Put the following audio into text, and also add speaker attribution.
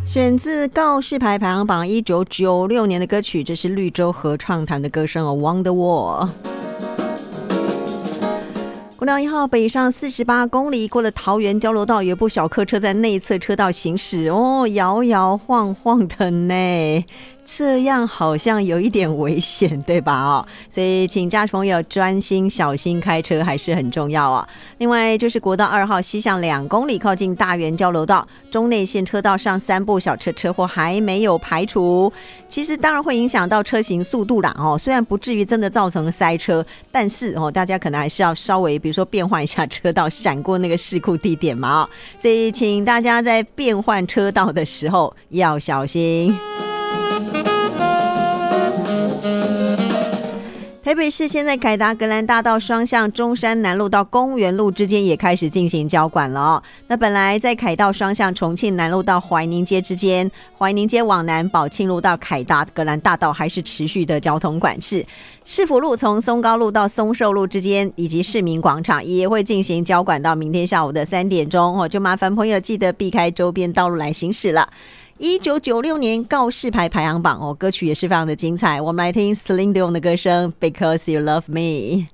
Speaker 1: 选自告示牌排行榜1996年的歌曲，这是绿洲合唱团的歌声Wonderwall。国道1号北上48公里，过了桃园交流道，有一部小客车在内侧车道行驶，摇摇晃晃的呢，这样好像有一点危险，对吧？所以请驾驶朋友专心小心开车还是很重要啊。另外就是国道2号西向2公里，靠近大园交流道中内线车道上3部小车车祸还没有排除，其实当然会影响到车行速度啦，虽然不至于真的造成塞车，但是大家可能还是要稍微比如说变换一下车道，闪过那个事故地点嘛，所以请大家在变换车道的时候要小心。台北市现在凯达格兰大道双向中山南路到公园路之间也开始进行交管了那本来在凯道双向重庆南路到怀宁街之间，怀宁街往南宝庆路到凯达格兰大道还是持续的交通管制。市府路从松高路到松寿路之间以及市民广场也会进行交管到明天下午的3点钟就麻烦朋友记得避开周边道路来行驶了。1996年告示牌排行榜歌曲也是非常的精彩，我们来听 Celine Dion 的歌声 Because You Love Me。